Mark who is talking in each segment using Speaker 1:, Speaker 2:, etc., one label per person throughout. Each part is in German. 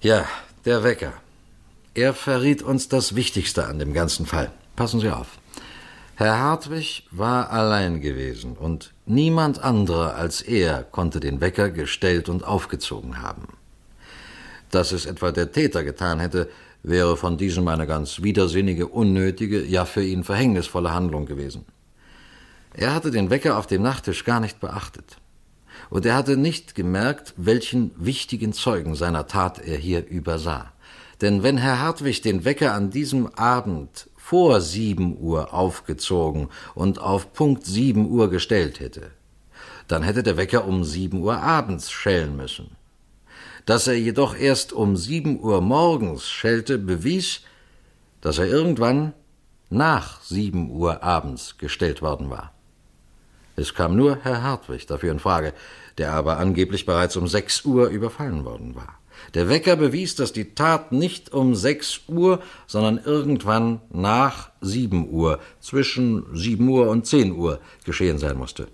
Speaker 1: Ja, der Wecker. Er verriet uns das Wichtigste an dem ganzen Fall. Passen Sie auf. Herr Hartwig war allein gewesen und niemand anderer als er konnte den Wecker gestellt und aufgezogen haben. Dass es etwa der Täter getan hätte, wäre von diesem eine ganz widersinnige, unnötige, ja für ihn verhängnisvolle Handlung gewesen. Er hatte den Wecker auf dem Nachttisch gar nicht beachtet. Und er hatte nicht gemerkt, welchen wichtigen Zeugen seiner Tat er hier übersah. Denn wenn Herr Hartwig den Wecker an diesem Abend vor 7 Uhr aufgezogen und auf Punkt 7 Uhr gestellt hätte, dann hätte der Wecker um 7 Uhr abends schellen müssen. Dass er jedoch erst um 7 Uhr morgens schellte, bewies, dass er irgendwann nach 7 Uhr abends gestellt worden war. Es kam nur Herr Hartwig dafür in Frage, der aber angeblich bereits um 6 Uhr überfallen worden war. Der Wecker bewies, dass die Tat nicht um 6 Uhr, sondern irgendwann nach 7 Uhr, zwischen 7 Uhr und 10 Uhr geschehen sein musste.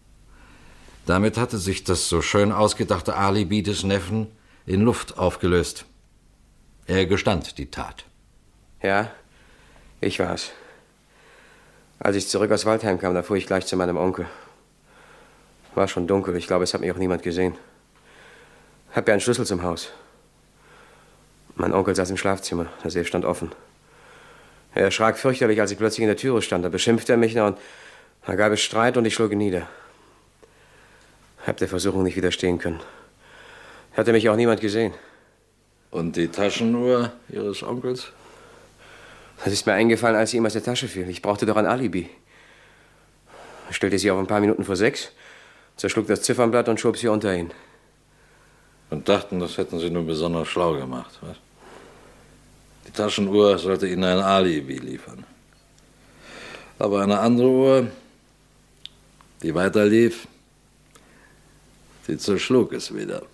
Speaker 1: Damit hatte sich das so schön ausgedachte Alibi des Neffen in Luft aufgelöst. Er gestand die Tat.
Speaker 2: Ja, ich war's. Als ich zurück aus Waldheim kam, da fuhr ich gleich zu meinem Onkel. War schon dunkel, ich glaube, es hat mich auch niemand gesehen. Hab ja einen Schlüssel zum Haus. Mein Onkel saß im Schlafzimmer, der Safe stand offen. Er erschrak fürchterlich, als ich plötzlich in der Türe stand. Da beschimpfte er mich noch und da gab es Streit und ich schlug ihn nieder. Hab der Versuchung nicht widerstehen können. Hatte mich auch niemand gesehen.
Speaker 1: Und die Taschenuhr Ihres Onkels?
Speaker 2: Das ist mir eingefallen, als sie ihm aus der Tasche fiel. Ich brauchte doch ein Alibi. Ich stellte sie auf ein paar Minuten vor 6, zerschlug das Ziffernblatt und schob sie unter ihn.
Speaker 1: Und dachten, das hätten Sie nur besonders schlau gemacht, was? Die Taschenuhr sollte Ihnen ein Alibi liefern. Aber eine andere Uhr, die weiterlief, die zerschlug es wieder.